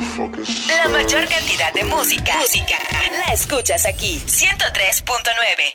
La mayor cantidad de música la escuchas aquí. 103.9.